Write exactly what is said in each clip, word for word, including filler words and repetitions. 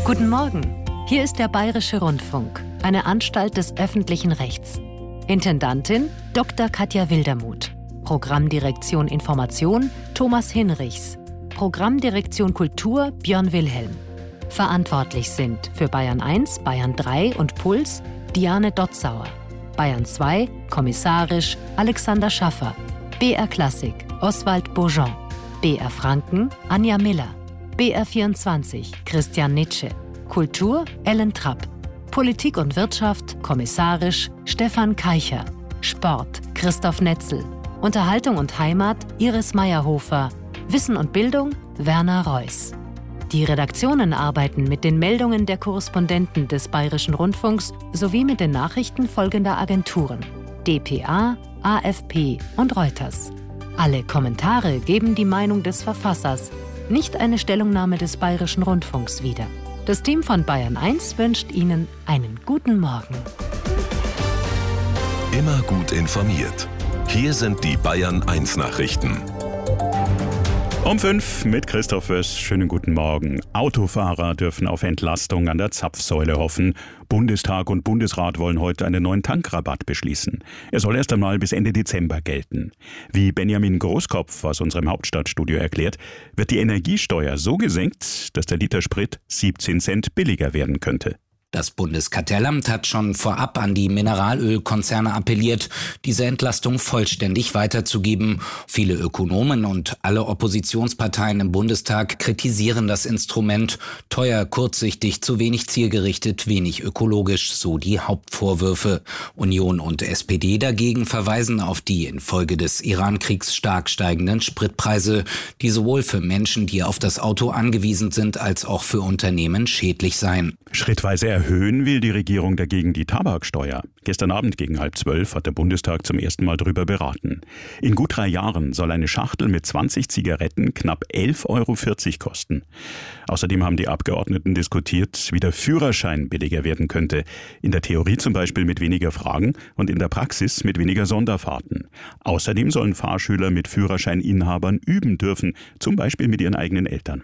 Guten Morgen, hier ist der Bayerische Rundfunk, eine Anstalt des öffentlichen Rechts. Intendantin Doktor Katja Wildermuth. Programmdirektion Information Thomas Hinrichs. Programmdirektion Kultur Björn Wilhelm. Verantwortlich sind für Bayern eins, Bayern drei und Puls Diane Dotzauer. Bayern zwei, kommissarisch Alexander Schaffer. B R Klassik Oswald Bourgeon. B R Franken Anja Miller. B R vierundzwanzig Christian Nitsche. Kultur Ellen Trapp. Politik und Wirtschaft kommissarisch Stefan Keicher. Sport Christoph Netzel. Unterhaltung und Heimat Iris Meyerhofer. Wissen und Bildung Werner Reuss. Die Redaktionen arbeiten mit den Meldungen der Korrespondenten des Bayerischen Rundfunks sowie mit den Nachrichten folgender Agenturen: D P A, A F P und Reuters. Alle Kommentare geben die Meinung des Verfassers, nicht eine Stellungnahme des Bayerischen Rundfunks wieder. Das Team von Bayern eins wünscht Ihnen einen guten Morgen. Immer gut informiert. Hier sind die Bayern eins Nachrichten. Um fünf mit Christoph Wöss. Schönen guten Morgen. Autofahrer dürfen auf Entlastung an der Zapfsäule hoffen. Bundestag und Bundesrat wollen heute einen neuen Tankrabatt beschließen. Er soll erst einmal bis Ende Dezember gelten. Wie Benjamin Großkopf aus unserem Hauptstadtstudio erklärt, wird die Energiesteuer so gesenkt, dass der Liter Sprit siebzehn Cent billiger werden könnte. Das Bundeskartellamt hat schon vorab an die Mineralölkonzerne appelliert, diese Entlastung vollständig weiterzugeben. Viele Ökonomen und alle Oppositionsparteien im Bundestag kritisieren das Instrument. Teuer, kurzsichtig, zu wenig zielgerichtet, wenig ökologisch, so die Hauptvorwürfe. Union und S P D dagegen verweisen auf die infolge des Iran-Kriegs stark steigenden Spritpreise, die sowohl für Menschen, die auf das Auto angewiesen sind, als auch für Unternehmen schädlich seien. Schrittweise erhöhen will die Regierung dagegen die Tabaksteuer. Gestern Abend gegen halb zwölf hat der Bundestag zum ersten Mal darüber beraten. In gut drei Jahren soll eine Schachtel mit zwanzig Zigaretten knapp elf Euro vierzig kosten. Außerdem haben die Abgeordneten diskutiert, wie der Führerschein billiger werden könnte. In der Theorie zum Beispiel mit weniger Fragen und in der Praxis mit weniger Sonderfahrten. Außerdem sollen Fahrschüler mit Führerscheininhabern üben dürfen, zum Beispiel mit ihren eigenen Eltern.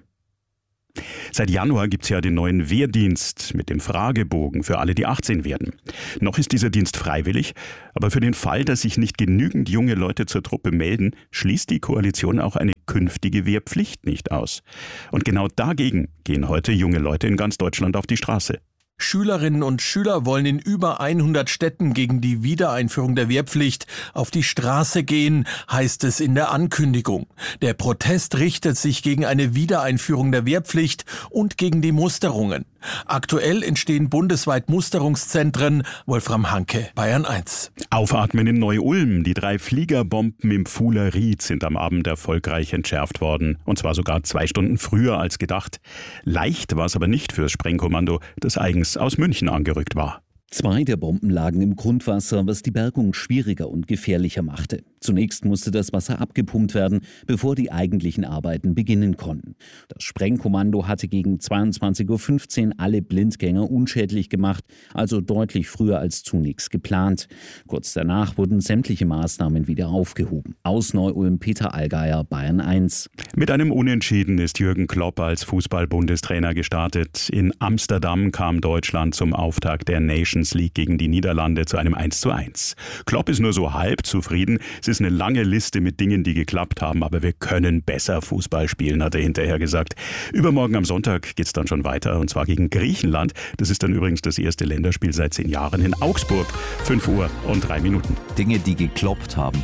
Seit Januar gibt es ja den neuen Wehrdienst mit dem Fragebogen für alle, die achtzehn werden. Noch ist dieser Dienst freiwillig, aber für den Fall, dass sich nicht genügend junge Leute zur Truppe melden, schließt die Koalition auch eine künftige Wehrpflicht nicht aus. Und genau dagegen gehen heute junge Leute in ganz Deutschland auf die Straße. Schülerinnen und Schüler wollen in über hundert Städten gegen die Wiedereinführung der Wehrpflicht auf die Straße gehen, heißt es in der Ankündigung. Der Protest richtet sich gegen eine Wiedereinführung der Wehrpflicht und gegen die Musterungen. Aktuell entstehen bundesweit Musterungszentren. Wolfram Hanke, Bayern eins. Aufatmen in Neu-Ulm. Die drei Fliegerbomben im Fuhler Ried sind am Abend erfolgreich entschärft worden. Und zwar sogar zwei Stunden früher als gedacht. Leicht war es aber nicht fürs Sprengkommando, das eigens aus München angerückt war. Zwei der Bomben lagen im Grundwasser, was die Bergung schwieriger und gefährlicher machte. Zunächst musste das Wasser abgepumpt werden, bevor die eigentlichen Arbeiten beginnen konnten. Das Sprengkommando hatte gegen zweiundzwanzig Uhr fünfzehn alle Blindgänger unschädlich gemacht, also deutlich früher als zunächst geplant. Kurz danach wurden sämtliche Maßnahmen wieder aufgehoben. Aus Neu-Ulm Peter Allgeier, Bayern eins. Mit einem Unentschieden ist Jürgen Klopp als Fußball-Bundestrainer gestartet. In Amsterdam kam Deutschland zum Auftakt der Nations League gegen die Niederlande zu einem eins zu eins. Klopp ist nur so halb zufrieden. Es ist eine lange Liste mit Dingen, die geklappt haben, aber wir können besser Fußball spielen, hat er hinterher gesagt. Übermorgen am Sonntag geht's dann schon weiter, und zwar gegen Griechenland. Das ist dann übrigens das erste Länderspiel seit zehn Jahren in Augsburg. fünf Uhr und drei Minuten. Dinge, die gekloppt haben.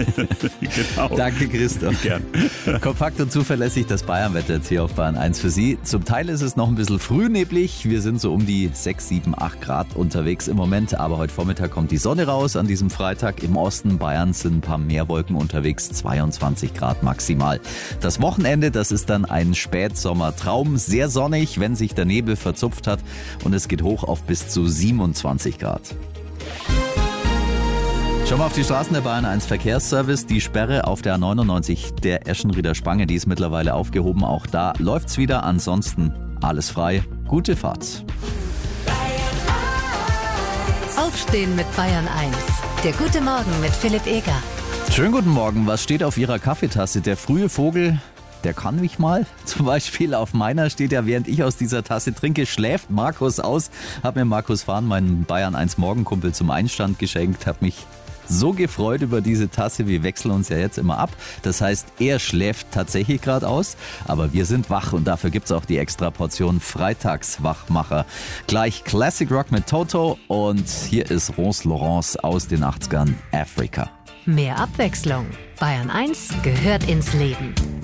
Genau. Danke, Christoph. Gern. Kompakt und zuverlässig das Bayernwetter jetzt hier auf Bayern eins für Sie. Zum Teil ist es noch ein bisschen früh neblig. Wir sind so um die sechs, sieben, acht Grad unterwegs im Moment, aber heute Vormittag kommt die Sonne raus an diesem Freitag. Im Osten Bayerns sind ein paar mehr Wolken unterwegs, zweiundzwanzig Grad maximal. Das Wochenende, das ist dann ein Spätsommertraum, sehr sonnig, wenn sich der Nebel verzupft hat, und es geht hoch auf bis zu siebenundzwanzig Grad. Schauen wir auf die Straßen der Bayern eins Verkehrsservice. Die Sperre auf der A neunundneunzig der Eschenrieder Spange, die ist mittlerweile aufgehoben. Auch da läuft's wieder, ansonsten alles frei. Gute Fahrt. Aufstehen mit Bayern eins. Der gute Morgen mit Philipp Eger. Schönen guten Morgen. Was steht auf Ihrer Kaffeetasse? Der frühe Vogel der kann mich mal. Zum Beispiel auf meiner steht ja, während ich aus dieser Tasse trinke, schläft Markus aus. Hab mir Markus Fahn, meinen Bayern eins Morgenkumpel, zum Einstand geschenkt. Hab mich so gefreut über diese Tasse. Wir wechseln uns ja jetzt immer ab. Das heißt, er schläft tatsächlich gerade aus, aber wir sind wach und dafür gibt's auch die extra Portion Freitagswachmacher. Gleich Classic Rock mit Toto und hier ist Rose Laurence aus den achtzigern, Africa. Mehr Abwechslung. Bayern eins gehört ins Leben.